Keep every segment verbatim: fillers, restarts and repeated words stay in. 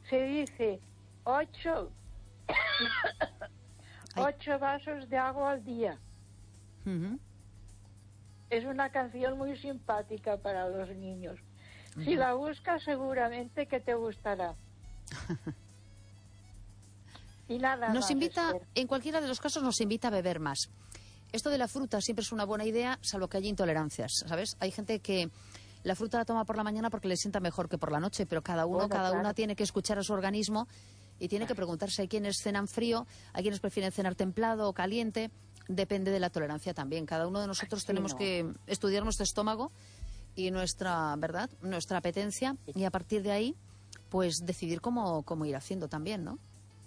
se dice ocho, ocho vasos de agua al día. Uh-huh. Es una canción muy simpática para los niños. Uh-huh. Si la buscas, seguramente que te gustará. Y nada nos más, invita, Esther. en cualquiera de los casos nos invita a beber más. Esto de la fruta siempre es una buena idea, salvo que haya intolerancias, ¿sabes? Hay gente que la fruta la toma por la mañana porque le sienta mejor que por la noche, pero cada uno, Bueno, cada claro. una tiene que escuchar a su organismo y tiene que preguntarse. Hay quienes cenan frío, hay quienes prefieren cenar templado o caliente, depende de la tolerancia también. Cada uno de nosotros Sí, tenemos no. que estudiar nuestro estómago y nuestra, ¿verdad?, nuestra apetencia, y a partir de ahí, pues decidir cómo, cómo ir haciendo también, ¿no?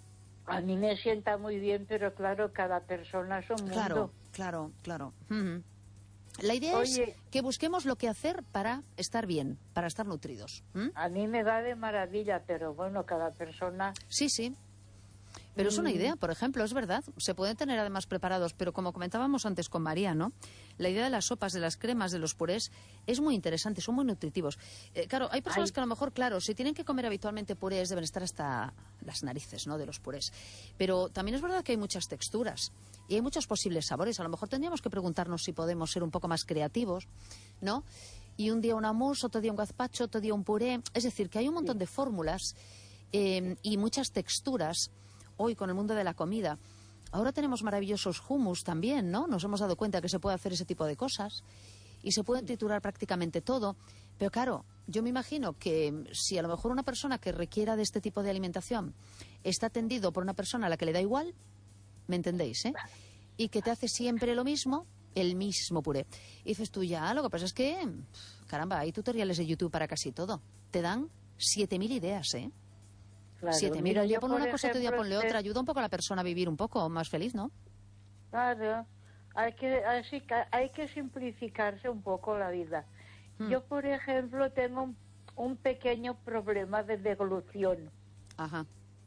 A mí me sienta muy bien, pero claro, cada persona es un mundo. Claro, claro, claro. Uh-huh. La idea Oye, es que busquemos lo que hacer para estar bien, para estar nutridos. ¿Mm? a mí me va de maravilla, pero bueno, cada persona... Sí, sí. Pero es una idea, por ejemplo, es verdad. Se pueden tener además preparados, pero como comentábamos antes con María, ¿no? La idea de las sopas, de las cremas, de los purés, es muy interesante, son muy nutritivos. Eh, claro, hay personas Ay. que a lo mejor, claro, si tienen que comer habitualmente purés, deben estar hasta las narices, ¿no?, de los purés. Pero también es verdad que hay muchas texturas y hay muchos posibles sabores. A lo mejor tendríamos que preguntarnos si podemos ser un poco más creativos, ¿no? Y un día una mousse, otro día un gazpacho, otro día un puré. Es decir, que hay un montón de fórmulas eh, y muchas texturas hoy con el mundo de la comida. Ahora tenemos maravillosos hummus también, ¿no? Nos hemos dado cuenta que se puede hacer ese tipo de cosas y se puede triturar prácticamente todo. Pero claro, yo me imagino que si a lo mejor una persona que requiera de este tipo de alimentación está atendido por una persona a la que le da igual, ¿me entendéis, eh? Y que te hace siempre lo mismo, el mismo puré. Y dices tú, ya, lo que pasa es que, caramba, hay tutoriales de YouTube para casi todo. Te dan siete mil ideas, ¿eh? Claro, Siete mil, mira, un día yo, pon por una cosa, otro día ejemplo, ponle Esther, otra. Ayuda un poco a la persona a vivir un poco más feliz, ¿no? Claro, hay que, así que hay que simplificarse un poco la vida. Hmm. Yo, por ejemplo, tengo un, un pequeño problema de deglución. Ajá.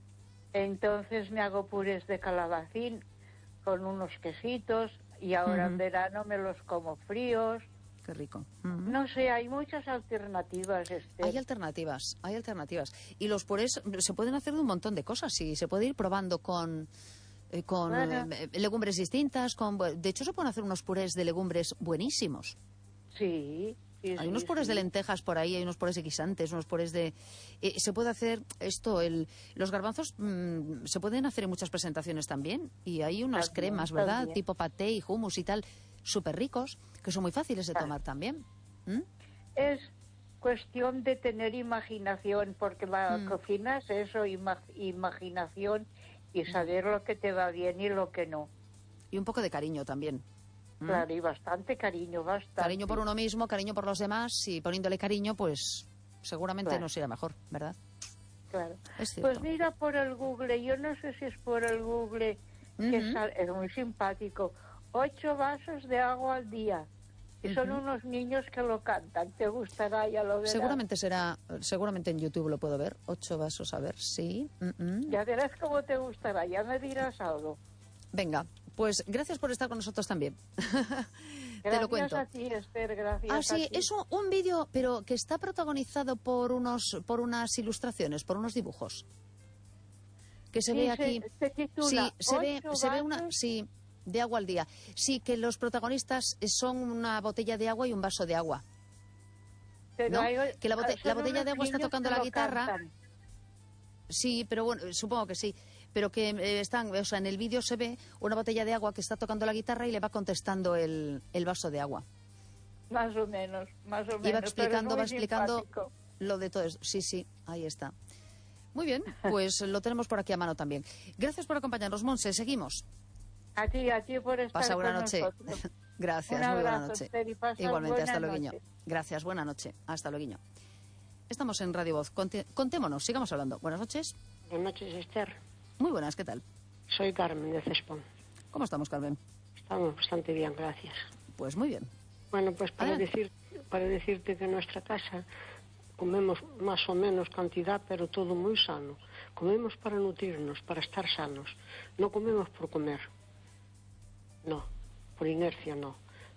Entonces me hago purés de calabacín con unos quesitos y ahora Ujú. en verano me los como fríos. Qué rico. Ujú. No sé, hay muchas alternativas, Esther. Hay alternativas, hay alternativas. Y los purés se pueden hacer de un montón de cosas. Y se puede ir probando con, eh, con Claro. eh, legumbres distintas. Con, de hecho, se pueden hacer unos purés de legumbres buenísimos. Sí, sí, Hay sí, unos purés sí. de lentejas por ahí, hay unos purés de guisantes, unos purés de... Eh, se puede hacer esto, el, los garbanzos mmm, se pueden hacer en muchas presentaciones también. Y hay unas También, cremas, ¿verdad? también. Tipo paté y hummus y tal, súper ricos, que son muy fáciles de Claro. tomar también. ¿Mm? Es cuestión de tener imaginación, porque la Mm. cocina es eso, ima- imaginación y saber lo que te va bien y lo que no. Y un poco de cariño también. ¿Mm? Claro, y bastante cariño, bastante. Cariño por uno mismo, cariño por los demás, y poniéndole cariño, pues seguramente Claro. nos irá mejor, ¿verdad? Claro. Es cierto. Pues mira por el Google, yo no sé si es por el Google, que Ujú. sal- es muy simpático. Ocho vasos de agua al día. Y son Ujú. unos niños que lo cantan. ¿Te gustará? Ya lo verás. Seguramente será, seguramente en YouTube lo puedo ver. Ocho vasos, a ver, sí. Mm-mm. Ya verás cómo te gustará, ya me dirás algo. Venga, pues gracias por estar con nosotros también. Te Gracias lo cuento. a ti, Esther, gracias Ah, a sí, ti. es un, un vídeo, pero que está protagonizado por unos, por unas ilustraciones, por unos dibujos. Que se Sí, ve se- aquí. se titula Sí, se ve, Ocho se ve una, vasos. sí, de agua al día. Sí, que los protagonistas son una botella de agua y un vaso de agua. Pero ¿no? hay- Que la, bote- son la botella unos de agua está niños tocando que la lo guitarra. cantan. Sí, pero bueno, supongo que sí. Pero que eh, están, o sea, en el vídeo se ve una botella de agua que está tocando la guitarra y le va contestando el, el vaso de agua. Más o menos, más o menos. Y va explicando, pero va es muy explicando simpático. lo de todo eso. Sí, sí, ahí está. Muy bien, pues lo tenemos por aquí a mano también. Gracias por acompañarnos, Monse. Seguimos. A ti, a ti por estar Pasa buena con noche. nosotros. Gracias, Un muy buena abrazo, noche. Esther, y pasa Igualmente, buena hasta luego. noche. Gracias, buena noche. Hasta luego. Estamos en Radio Voz. Conte- contémonos, sigamos hablando. Buenas noches. Buenas noches, Esther. Muy buenas, ¿qué tal? Soy Carmen de Cespón. ¿Cómo estamos, Carmen? Estamos bastante bien, gracias. Pues muy bien. Bueno, pues para, Adelante. decir, para decirte que en nuestra casa comemos más o menos cantidad, pero todo muy sano. Comemos para nutrirnos, para estar sanos. No comemos por comer. No, por inercia no.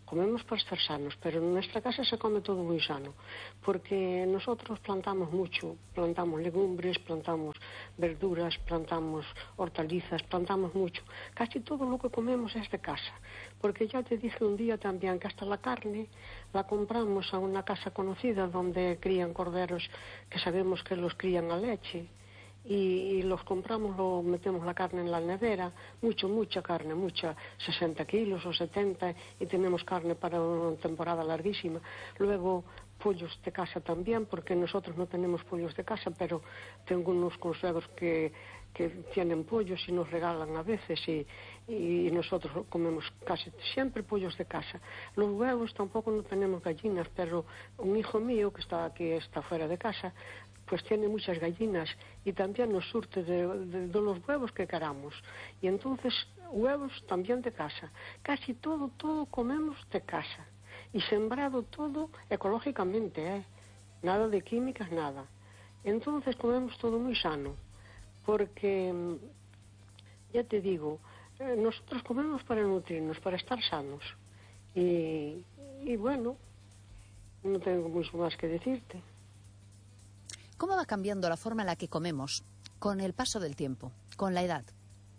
comemos para estar sanos, pero en nuestra casa se come todo muy sano, porque nosotros plantamos mucho, plantamos legumbres, plantamos verduras, plantamos hortalizas, plantamos mucho. Casi todo lo que comemos es de casa, porque ya te dije un día también que hasta la carne la compramos a una casa conocida donde crían corderos que sabemos que los crían a leche. Y, y los compramos, lo metemos la carne en la nevera, mucho, mucha carne, mucha, sesenta kilos o setenta, y tenemos carne para una temporada larguísima. Luego, pollos de casa también, porque nosotros no tenemos pollos de casa, pero tengo unos consuegros que, que tienen pollos y nos regalan a veces, y, y nosotros comemos casi siempre pollos de casa. Los huevos tampoco no tenemos gallinas, pero un hijo mío que está aquí, está fuera de casa, pues tiene muchas gallinas y también nos surte de, de, de los huevos que queramos. Y entonces, huevos también de casa. Casi todo, todo comemos de casa. Y sembrado todo ecológicamente, ¿eh? Nada de químicas, nada. Entonces comemos todo muy sano. Porque, ya te digo, eh, nosotros comemos para nutrirnos, para estar sanos. Y, y bueno, no tengo mucho más que decirte. ¿Cómo va cambiando la forma en la que comemos con el paso del tiempo, con la edad?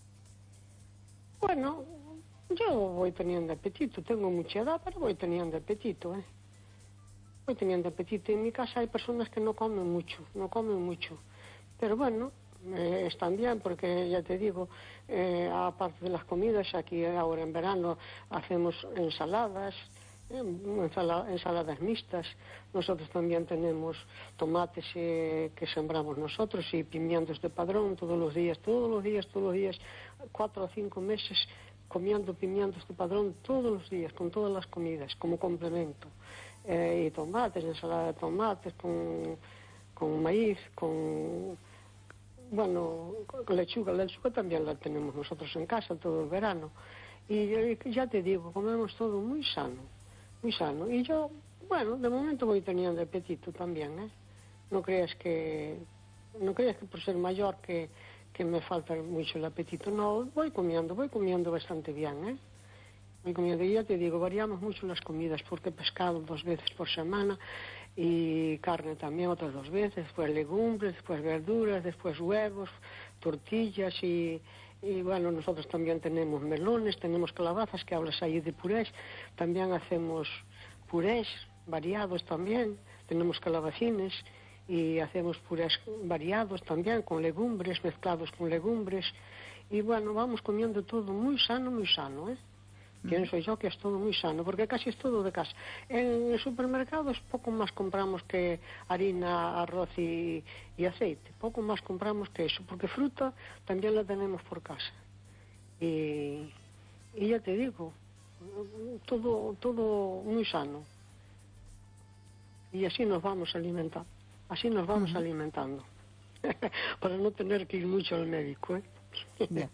Bueno, yo voy teniendo apetito. Tengo mucha edad, pero voy teniendo apetito, ¿eh? Voy teniendo apetito. En mi casa hay personas que no comen mucho, no comen mucho. Pero bueno, eh, están bien porque, ya te digo, eh, aparte de las comidas, aquí ahora en verano hacemos ensaladas, ensaladas mixtas. Nosotros también tenemos tomates eh, que sembramos nosotros y pimientos de padrón todos los días, todos los días, todos los días, cuatro o cinco meses comiendo pimientos de padrón todos los días, con todas las comidas, como complemento. Eh, y tomates, ensalada de tomates con, con maíz, con, bueno, con lechuga. La lechuga también la tenemos nosotros en casa todo el verano. Y, y ya te digo, comemos todo muy sano. Muy sano. Y yo, bueno, de momento voy teniendo apetito también, ¿eh? No creas que, no creas que por ser mayor que, que me falta mucho el apetito. No, voy comiendo, voy comiendo bastante bien, ¿eh? Voy comiendo. Y ya te digo, variamos mucho las comidas, porque pescado dos veces por semana y carne también otras dos veces, después legumbres, después verduras, después huevos, tortillas y... Y bueno, nosotros también tenemos melones, tenemos calabazas, que hablas ahí de purés. También hacemos purés variados también. Tenemos calabacines y hacemos purés variados también, con legumbres, mezclados con legumbres. Y bueno, vamos comiendo todo muy sano, muy sano, ¿eh? Pienso yo que es todo muy sano, porque casi es todo de casa. En el supermercado es poco más compramos que harina, arroz y, y aceite. Poco más compramos que eso, porque fruta también la tenemos por casa. Y, y ya te digo, todo, todo muy sano. Y así nos vamos alimentando. Así nos vamos uh-huh. alimentando. Para no tener que ir mucho al médico, ¿eh? Yeah.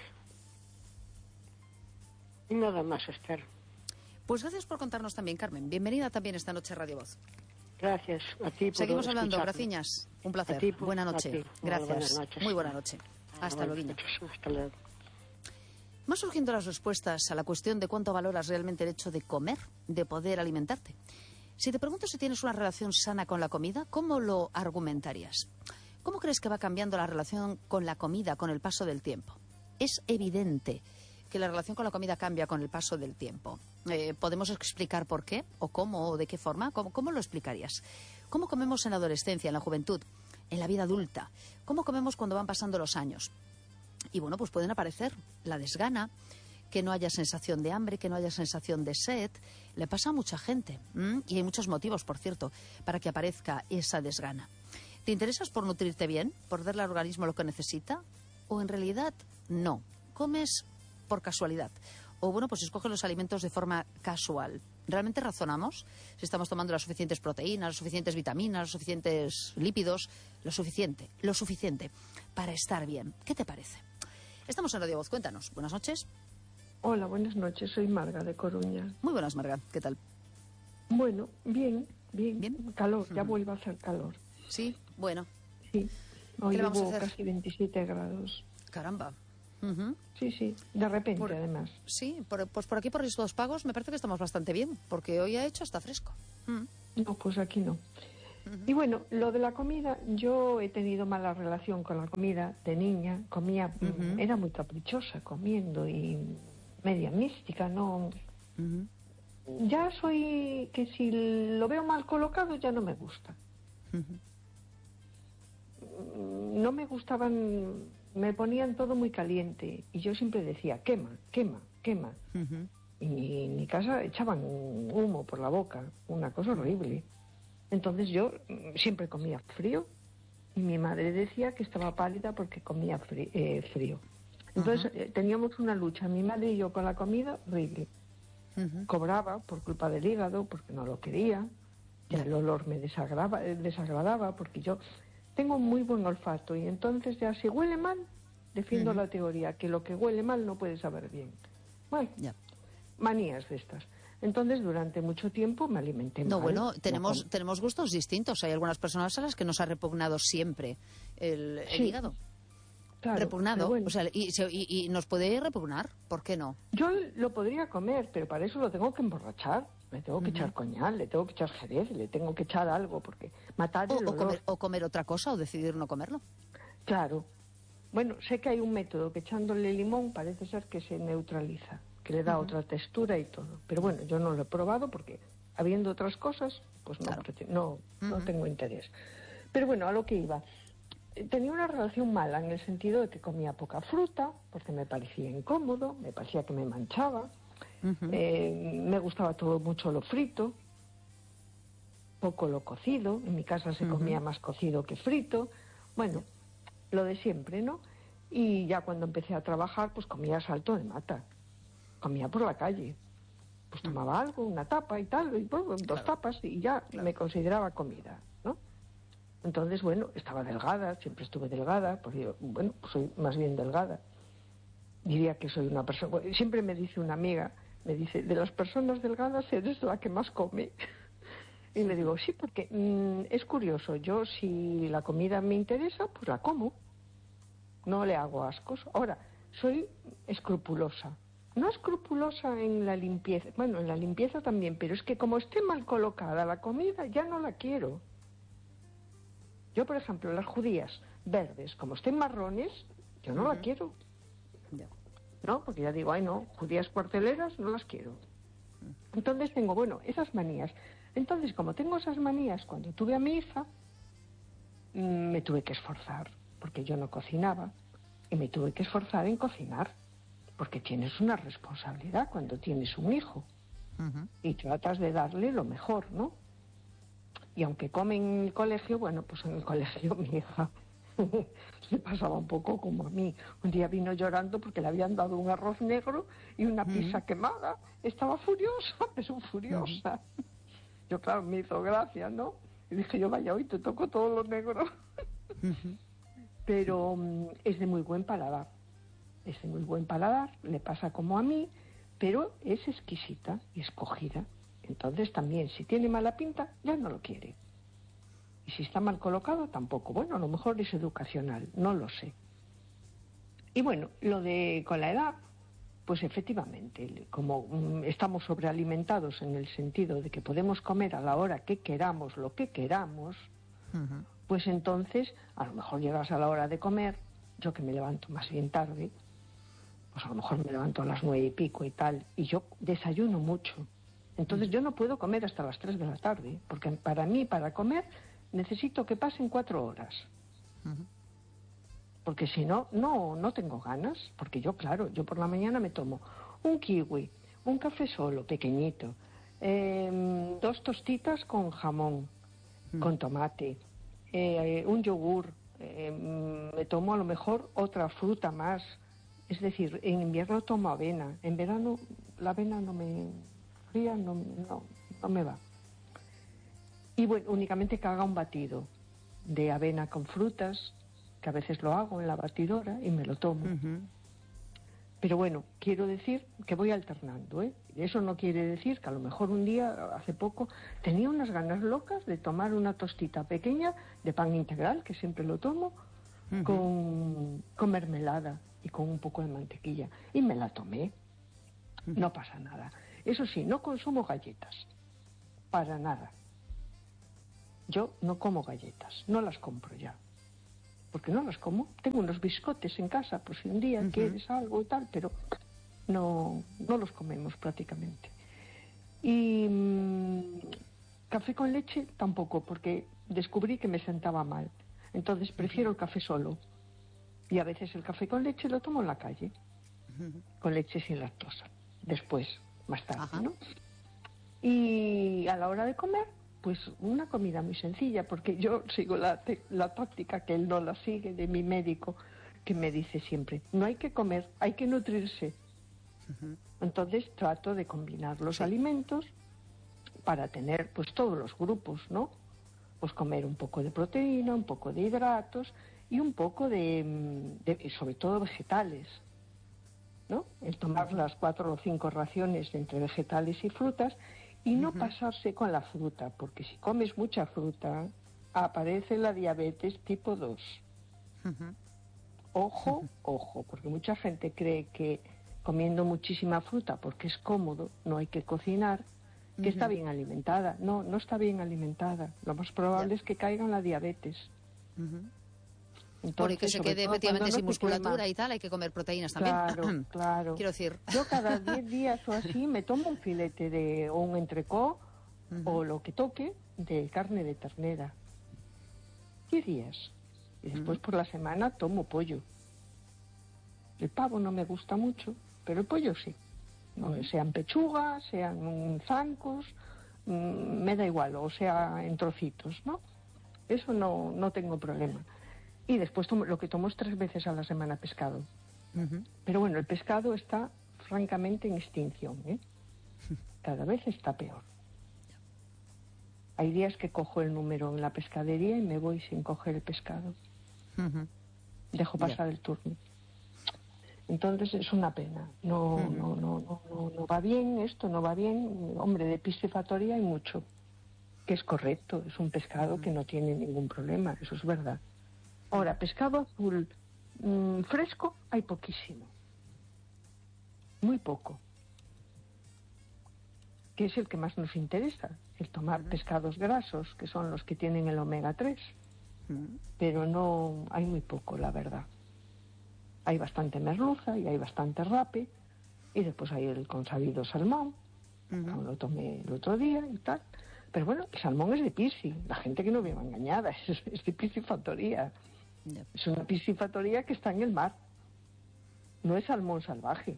Y nada más, Esther. Pues gracias por contarnos también, Carmen. Bienvenida también esta noche a Radio Voz. Gracias a ti por Seguimos hablando, escucharme. Graciñas. Un placer. A ti por, buena noche. a ti. Gracias. Buenas noches. Muy buena noche. Hasta luego. Hasta luego. Van surgiendo las respuestas a la cuestión de cuánto valoras realmente el hecho de comer, de poder alimentarte. Si te pregunto si tienes una relación sana con la comida, ¿cómo lo argumentarías? ¿Cómo crees que va cambiando la relación con la comida con el paso del tiempo? Es evidente que la relación con la comida cambia con el paso del tiempo. Eh, ¿Podemos explicar por qué? ¿O cómo? ¿O de qué forma? ¿Cómo, cómo lo explicarías? ¿Cómo comemos en la adolescencia, en la juventud, en la vida adulta? ¿Cómo comemos cuando van pasando los años? Y bueno, pues pueden aparecer la desgana, que no haya sensación de hambre, que no haya sensación de sed. Le pasa a mucha gente. ¿m? Y hay muchos motivos, por cierto, para que aparezca esa desgana. ¿Te interesas por nutrirte bien? ¿Por darle al organismo lo que necesita? ¿O en realidad no? ¿Comes por casualidad? O bueno, pues escoge los alimentos de forma casual. ¿Realmente razonamos si estamos tomando las suficientes proteínas, las suficientes vitaminas, los suficientes lípidos? Lo suficiente, lo suficiente para estar bien. ¿Qué te parece? Estamos en Radio Voz, cuéntanos. Buenas noches. Hola, buenas noches. Soy Marga de Coruña. Muy buenas, Marga. ¿Qué tal? Bueno, bien, bien. ¿Bien? Calor, ya Uh-huh. vuelve a hacer calor. Sí, bueno. Sí, hoy ¿Qué le vamos a hubo hacer? casi veintisiete grados. Caramba. Ujú. Sí, sí, de repente Por- además. Sí, por, pues por aquí, por estos pagos, me parece que estamos bastante bien, porque hoy ha hecho hasta fresco. Mm. No, pues aquí no. Y bueno, lo de la comida, yo he tenido mala relación con la comida de niña, comía, mm, Ujú. era muy caprichosa comiendo y media mística, no. Ujú. Ya soy que si lo veo mal colocado ya no me gusta. Ujú. Mm, No me gustaban, me ponían todo muy caliente y yo siempre decía, quema, quema, quema. Ujú. Y mi- en mi casa echaban humo por la boca, una cosa horrible. Entonces yo mm, siempre comía frío y mi madre decía que estaba pálida porque comía frí- eh, frío. Entonces eh, teníamos una lucha, mi madre y yo, con la comida horrible. Ujú. Cobraba por culpa del hígado porque no lo quería, ya el olor me desagradaba, eh, desagradaba porque yo tengo muy buen olfato y entonces ya si huele mal, defiendo Ujú. la teoría que lo que huele mal no puede saber bien. Bueno, Ya. manías de estas. Entonces, durante mucho tiempo me alimenté No, mal. bueno, No tenemos, com- tenemos gustos distintos. Hay algunas personas a las que nos ha repugnado siempre el, el Sí, hígado. claro, repugnado. pero bueno, O sea, y, se- y- y nos puede repugnar. ¿Por qué no? yo lo podría comer, pero para eso lo tengo que emborrachar. Le tengo que echar coñal, le tengo que echar jerez, le tengo que echar algo, porque matar O, el o olor. comer, o comer otra cosa o decidir no comerlo. Claro. Bueno, sé que hay un método que echándole limón parece ser que se neutraliza, que le da otra textura y todo. Pero bueno, yo no lo he probado porque habiendo otras cosas, pues no, Claro. prete- no, no Ujú. tengo interés. Pero bueno, a lo que iba. Eh, Tenía una relación mala en el sentido de que comía poca fruta, porque me parecía incómodo, me parecía que me manchaba. Ujú. Eh, me gustaba todo mucho lo frito, poco lo cocido. En mi casa se Ujú. comía más cocido que frito. Bueno, lo de siempre, ¿no? Y ya cuando empecé a trabajar, pues comía salto de mata. Comía por la calle. Pues tomaba algo, una tapa y tal, y bueno, dos Claro. tapas y ya me consideraba comida, ¿no? Entonces, bueno, estaba delgada, siempre estuve delgada, porque yo, bueno, pues soy más bien delgada. Diría que soy una persona... bueno, siempre me dice una amiga, me dice, de las personas delgadas eres la que más come. Y le digo, sí, porque mm, es curioso, yo si la comida me interesa, pues la como. No le hago ascos. Ahora, soy escrupulosa. No escrupulosa en la limpieza, bueno, en la limpieza también, pero es que como esté mal colocada la comida, ya no la quiero. Yo, por ejemplo, las judías verdes, como estén marrones, yo no la quiero. Ya. ¿No? Porque ya digo, ay no, judías cuarteleras no las quiero. Entonces tengo, bueno, esas manías. Entonces, como tengo esas manías, cuando tuve a mi hija, mm, me tuve que esforzar, porque yo no cocinaba, y me tuve que esforzar en cocinar, porque tienes una responsabilidad cuando tienes un hijo, Ujú. y tratas de darle lo mejor, ¿no? Y aunque come en el colegio, bueno, pues en el colegio mi hija se pasaba un poco como a mí. Un día vino llorando porque le habían dado un arroz negro y una pizza quemada. Estaba furiosa, pero furiosa. Yo, claro, me hizo gracia, ¿no? Y dije yo, vaya, hoy te toco todo lo negro. Pero mm, es de muy buen paladar. Es de muy buen paladar, le pasa como a mí, pero es exquisita y escogida. Entonces también, si tiene mala pinta, ya no lo quiere. Y si está mal colocado, tampoco. Bueno, a lo mejor es educacional, no lo sé. Y bueno, lo de con la edad, pues efectivamente, como mm, estamos sobrealimentados en el sentido de que podemos comer a la hora que queramos, lo que queramos, Ujú. pues entonces a lo mejor llegas a la hora de comer, yo que me levanto más bien tarde, pues a lo mejor me levanto a las nueve y pico y tal, y yo desayuno mucho. Entonces yo no puedo comer hasta las tres de la tarde, porque para mí, para comer, necesito que pasen cuatro horas. Ujú. Porque si no, no, no tengo ganas, porque yo, claro, yo por la mañana me tomo un kiwi, un café solo, pequeñito, eh, dos tostitas con jamón, con tomate, eh, un yogur, eh, me tomo a lo mejor otra fruta más. Es decir, en invierno tomo avena, en verano la avena no me fría, no, no, no me va. Y bueno, únicamente que haga un batido de avena con frutas, que a veces lo hago en la batidora y me lo tomo. Ujú. Pero bueno, quiero decir que voy alternando, ¿eh? Eso no quiere decir que a lo mejor un día, hace poco, tenía unas ganas locas de tomar una tostita pequeña de pan integral, que siempre lo tomo, Ujú. con, con mermelada. y con un poco de mantequilla. Y me la tomé. No pasa nada. Eso sí, no consumo galletas. Para nada. Yo no como galletas, no las compro ya. Porque no las como. Tengo unos biscotes en casa, por si un día uh-huh. quieres algo y tal, pero no, no los comemos prácticamente. Y mmm, café con leche tampoco, porque descubrí que me sentaba mal. Entonces prefiero el café solo. Y a veces el café con leche lo tomo en la calle, uh-huh. con leche sin lactosa. Después, más tarde, uh-huh. ¿no? Y a la hora de comer, pues una comida muy sencilla, porque yo sigo la, la táctica que él no la sigue, de mi médico, que me dice siempre, no hay que comer, hay que nutrirse. Uh-huh. Entonces trato de combinar los sí. alimentos para tener pues todos los grupos, ¿no? Pues comer un poco de proteína, un poco de hidratos y un poco de, de sobre todo vegetales, ¿no? El tomar las cuatro o cinco raciones entre vegetales y frutas. Y no uh-huh. pasarse con la fruta, porque si comes mucha fruta, aparece la diabetes tipo dos. Uh-huh. Ojo, uh-huh. ojo, porque mucha gente cree que comiendo muchísima fruta, porque es cómodo, no hay que cocinar, que uh-huh. está bien alimentada. No, no está bien alimentada. Lo más probable yeah. es que caiga en la diabetes. Uh-huh. Entonces, porque se quede efectivamente sin no musculatura y tal, hay que comer proteínas también. Claro, claro. Quiero decir. Yo cada diez días o así me tomo un filete de, o un entrecó, uh-huh. o lo que toque, de carne de ternera. diez días. Y después uh-huh. por la semana tomo pollo. El pavo no me gusta mucho, pero el pollo sí. No, uh-huh. Sean pechugas, sean zancos, mmm, me da igual, o sea en trocitos, ¿no? Eso no, no tengo problema. Y después tomo, lo que tomo es tres veces a la semana pescado. Uh-huh. Pero bueno, el pescado está francamente en extinción, ¿eh? Cada vez está peor. Hay días que cojo el número en la pescadería y me voy sin coger el pescado. Uh-huh. Dejo pasar yeah. el turno. Entonces es una pena. No, uh-huh. no, no, no, no, no va bien esto, no va bien. Hombre, de piscifactoría hay mucho. Que es correcto, es un pescado uh-huh. que no tiene ningún problema, eso es verdad. Ahora, pescado azul mmm, fresco hay poquísimo. Muy poco. Que es el que más nos interesa, el tomar uh-huh. pescados grasos, que son los que tienen el omega tres. Uh-huh. Pero no, hay muy poco, la verdad. Hay bastante merluza y hay bastante rape. Y después hay el consabido salmón, uh-huh. lo tomé el otro día y tal. Pero bueno, el salmón es de pisci. La gente que no viva engañada, es, es de piscifactoría. Yep. Es una piscifactoría que está en el mar. No es salmón salvaje.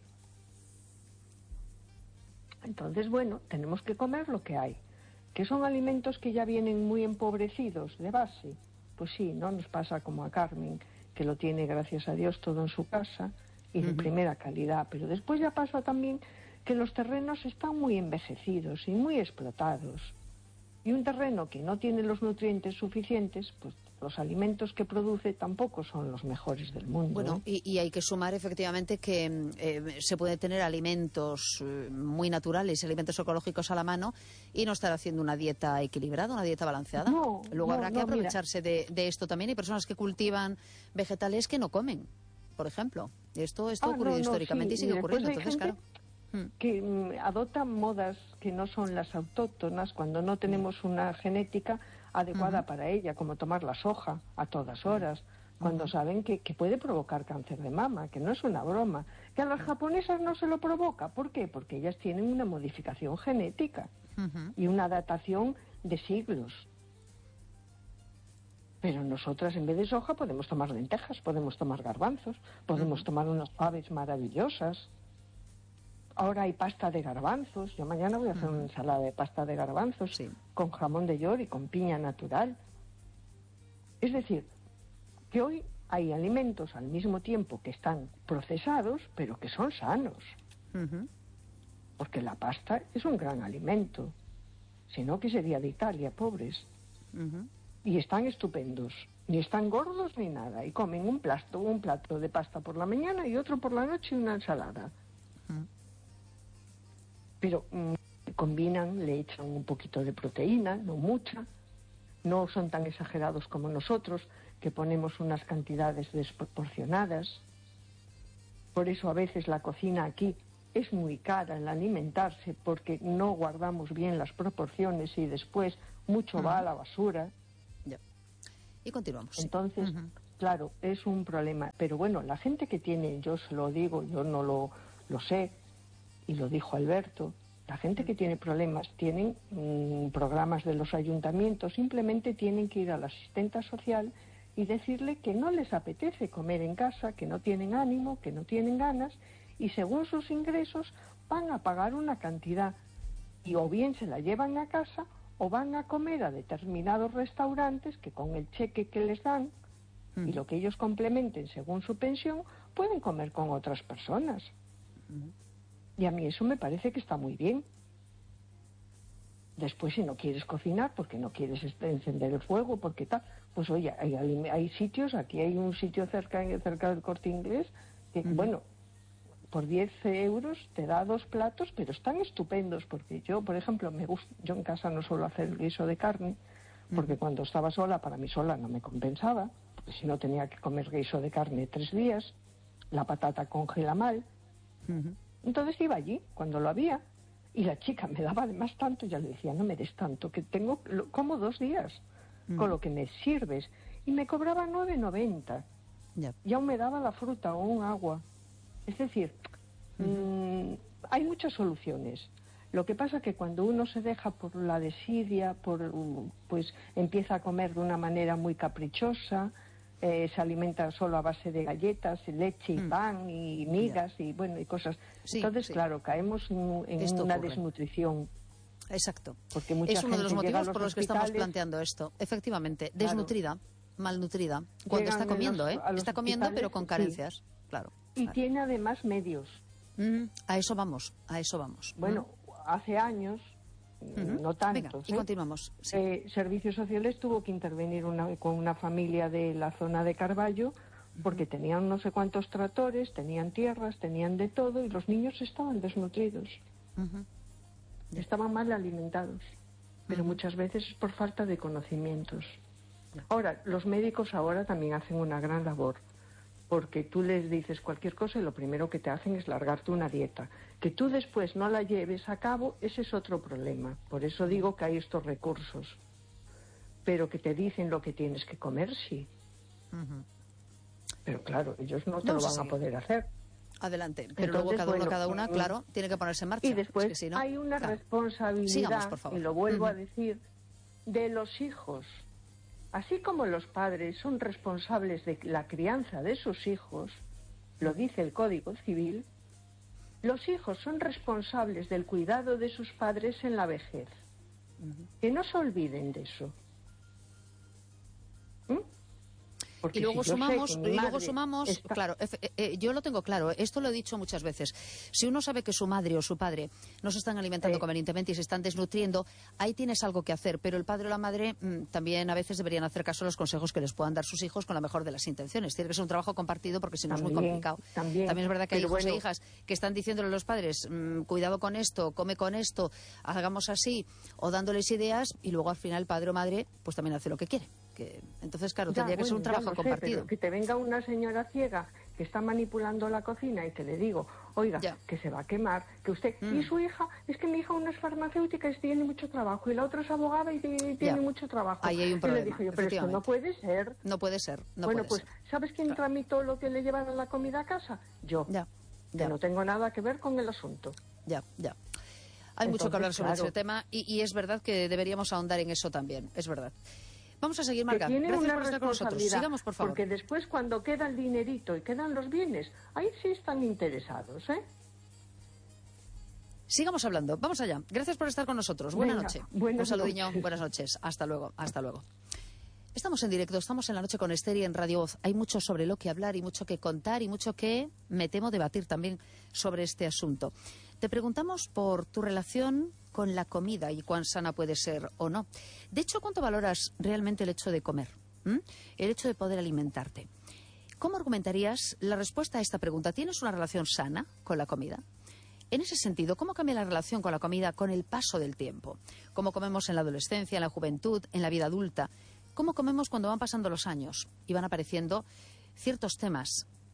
Entonces, bueno, tenemos que comer lo que hay. ¿Que son alimentos que ya vienen muy empobrecidos de base? Pues sí, no nos pasa como a Carmen, que lo tiene, gracias a Dios, todo en su casa y de uh-huh. primera calidad. Pero después ya pasa también que los terrenos están muy envejecidos y muy explotados. Y un terreno que no tiene los nutrientes suficientes, pues los alimentos que produce tampoco son los mejores del mundo. Bueno, ¿eh? y, y hay que sumar efectivamente que eh, se puede tener alimentos eh, muy naturales, alimentos ecológicos a la mano y no estar haciendo una dieta equilibrada, una dieta balanceada. No, Luego no, habrá que no, aprovecharse de, de esto también. Hay personas que cultivan vegetales que no comen, por ejemplo. Esto, esto ah, ha ocurrido no, no, históricamente sí. y sigue ocurriendo. Entonces, gente... claro. que mm, adoptan modas que no son las autóctonas cuando no tenemos una genética adecuada uh-huh. para ella, como tomar la soja a todas horas, uh-huh. cuando saben que, que puede provocar cáncer de mama, que no es una broma, que a las japonesas no se lo provoca. ¿Por qué? Porque ellas tienen una modificación genética uh-huh. y una adaptación de siglos. Pero nosotras, en vez de soja, podemos tomar lentejas, podemos tomar garbanzos, podemos uh-huh. tomar unas faves maravillosas. Ahora hay pasta de garbanzos. Yo mañana voy a hacer uh-huh. una ensalada de pasta de garbanzos sí. con jamón de york y con piña natural. Es decir, que hoy hay alimentos al mismo tiempo que están procesados, pero que son sanos. Uh-huh. Porque la pasta es un gran alimento. Si no, ¿qué sería de Italia, pobres? Uh-huh. Y están estupendos. Ni están gordos ni nada. Y comen un plato, un plato de pasta por la mañana y otro por la noche y una ensalada. Uh-huh. Pero mmm, combinan, le echan un poquito de proteína, no mucha, no son tan exagerados como nosotros, que ponemos unas cantidades desproporcionadas. Por eso a veces la cocina aquí es muy cara el alimentarse, porque no guardamos bien las proporciones y después mucho uh-huh. va a la basura. Ya. Y continuamos. Entonces, uh-huh. claro, es un problema. Pero bueno, la gente que tiene, yo se lo digo, yo no lo, lo sé, y lo dijo Alberto, la gente que tiene problemas tienen mmm, programas de los ayuntamientos, simplemente tienen que ir a la asistenta social y decirle que no les apetece comer en casa, que no tienen ánimo, que no tienen ganas, y según sus ingresos van a pagar una cantidad y o bien se la llevan a casa o van a comer a determinados restaurantes que con el cheque que les dan mm. y lo que ellos complementen según su pensión pueden comer con otras personas. Mm. Y a mí eso me parece que está muy bien. Después, si no quieres cocinar, porque no quieres encender el fuego, porque tal, pues oye, hay, hay sitios, aquí hay un sitio cerca, cerca del Corte Inglés, que mm. bueno, por diez euros te da dos platos, pero están estupendos, porque yo, por ejemplo, me gusta, yo en casa no suelo hacer el guiso de carne, porque mm. cuando estaba sola, para mí sola no me compensaba, porque si no tenía que comer guiso de carne tres días, la patata congela mal. Mm-hmm. Entonces iba allí, cuando lo había, y la chica me daba además tanto, ya le decía, no me des tanto, que tengo como dos días, mm. con lo que me sirves, y me cobraba nueve noventa, yep. y aún me daba la fruta o un agua. Es decir, uh-huh. mmm, hay muchas soluciones. Lo que pasa que cuando uno se deja por la desidia, por, pues empieza a comer de una manera muy caprichosa, eh, se alimenta solo a base de galletas, leche y mm. pan y migas yeah. y bueno y cosas. Sí, Entonces, sí. claro, caemos en, en una ocurre. desnutrición. Exacto. Porque mucha es uno de los motivos por los que estamos hospitales... planteando esto. Efectivamente, desnutrida, claro. malnutrida, cuando Llegan está comiendo, los, ¿eh? Está comiendo pero con carencias, sí. claro. Y claro. tiene además medios. Mm, a eso vamos, a eso vamos. Bueno, mm. hace años, uh-huh. no tantos, Venga, y ¿eh? continuamos. Sí. Eh, Servicios Sociales tuvo que intervenir una, con una familia de la zona de Carballo, porque uh-huh. tenían no sé cuántos tractores, tenían tierras, tenían de todo, y los niños estaban desnutridos. Uh-huh. Estaban mal alimentados, pero uh-huh. muchas veces es por falta de conocimientos. Yeah. Ahora, los médicos ahora también hacen una gran labor, porque tú les dices cualquier cosa y lo primero que te hacen es largarte una dieta. Que tú después no la lleves a cabo, ese es otro problema. Por eso digo que hay estos recursos. Pero que te dicen lo que tienes que comer, sí. Uh-huh. Pero claro, ellos no te no, lo van sí. a poder hacer. Adelante. Pero Entonces, luego cada bueno, uno, cada una, claro, tiene que ponerse en marcha. Y después es que si no, hay una claro. responsabilidad, Sigamos, por favor. y lo vuelvo uh-huh. a decir, de los hijos. Así como los padres son responsables de la crianza de sus hijos, lo dice el Código Civil, los hijos son responsables del cuidado de sus padres en la vejez. Uh-huh. Que no se olviden de eso. ¿Mm? Porque y luego si yo sumamos, sé que y luego sumamos, está... claro, eh, eh, yo lo tengo claro, esto lo he dicho muchas veces. Si uno sabe que su madre o su padre no se están alimentando eh. convenientemente y se están desnutriendo, ahí tienes algo que hacer. Pero el padre o la madre mmm, también a veces deberían hacer caso a los consejos que les puedan dar sus hijos con la mejor de las intenciones. Tiene que ser un trabajo compartido porque si no también, es muy complicado. También, también es verdad que hay hijos bueno, e hijas que están diciéndole a los padres, mmm, cuidado con esto, come con esto, hagamos así, o dándoles ideas, y luego al final el padre o madre pues también hace lo que quiere. Que, entonces, claro, ya, tendría bueno, que ser un trabajo no sé, compartido. Pero que te venga una señora ciega que está manipulando la cocina y que le digo, oiga, ya. que se va a quemar, que usted... Mm. Y su hija, es que mi hija una es farmacéutica y tiene mucho trabajo, y la otra es abogada y tiene ya. mucho trabajo. Ahí hay un problema, y le dije yo, pero esto no puede ser. No puede ser, no Bueno, puede pues, ser. ¿sabes quién claro. tramitó lo que le llevaron la comida a casa? Yo. Ya, ya. Que no tengo nada que ver con el asunto. Ya, ya. Hay Entonces, mucho que hablar sobre claro. este tema y, y es verdad que deberíamos ahondar en eso también, es verdad. Vamos a seguir, Marga. Gracias una por estar con nosotros. Sigamos, por favor. Porque después, cuando queda el dinerito y quedan los bienes, ahí sí están interesados, ¿eh? Sigamos hablando. Vamos allá. Gracias por estar con nosotros. Buena Venga, noche. Buenas Un saludiño. noches. Buenas noches. Hasta luego. Hasta luego. Estamos en directo, estamos en la noche con Esther y en Radio Voz. Hay mucho sobre lo que hablar y mucho que contar y mucho que, me temo, debatir también sobre este asunto. Te preguntamos por tu relación con la comida y cuán sana puede ser o no. De hecho, ¿cuánto valoras realmente el hecho de comer? ¿Mm? El hecho de poder alimentarte. ¿Cómo argumentarías la respuesta a esta pregunta? ¿Tienes una relación sana con la comida? En ese sentido, ¿cómo cambia la relación con la comida con el paso del tiempo? ¿Cómo comemos en la adolescencia, en la juventud, en la vida adulta? ¿Cómo comemos cuando van pasando los años y van apareciendo ciertos temas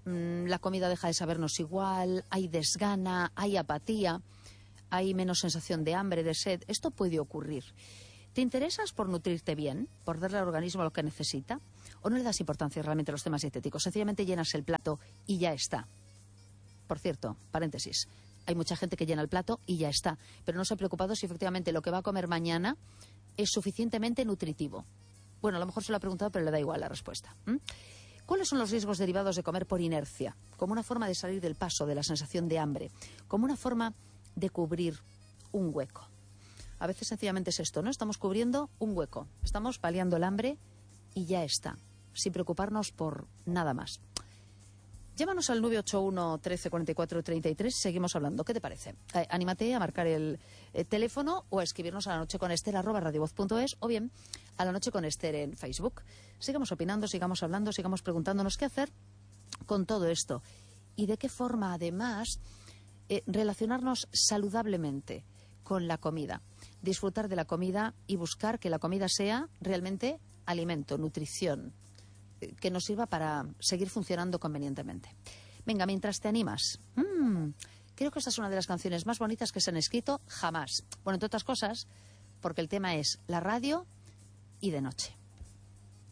la comida deja de sabernos igual, hay desgana, hay apatía, hay menos sensación de hambre, de sed. Esto puede ocurrir. ¿Te interesas por nutrirte bien, por darle al organismo lo que necesita? ¿O no le das importancia realmente a los temas dietéticos? Sencillamente llenas el plato y ya está. Por cierto, paréntesis, hay mucha gente que llena el plato y ya está, pero no se ha preocupado si efectivamente lo que va a comer mañana es suficientemente nutritivo. Bueno, a lo mejor se lo ha preguntado, pero le da igual la respuesta. ¿Mm? ¿Cuáles son los riesgos derivados de comer por inercia? Como una forma de salir del paso, de la sensación de hambre, como una forma de cubrir un hueco. A veces sencillamente es esto, ¿no? Estamos cubriendo un hueco, estamos paliando el hambre y ya está, sin preocuparnos por nada más. Llámanos al nueve ocho uno, trece, cuarenta y cuatro, treinta y tres y seguimos hablando. ¿Qué te parece? Eh, anímate a marcar el eh, teléfono o a escribirnos a la noche con Esther arroba radiovoz punto es o bien a la noche con Esther en Facebook. Sigamos opinando, sigamos hablando, sigamos preguntándonos qué hacer con todo esto y de qué forma además eh, relacionarnos saludablemente con la comida. Disfrutar de la comida y buscar que la comida sea realmente alimento, nutrición, que nos sirva para seguir funcionando convenientemente. Venga, mientras te animas. Mmm, creo que esta es una de las canciones más bonitas que se han escrito jamás. Bueno, entre otras cosas, porque el tema es la radio y de noche.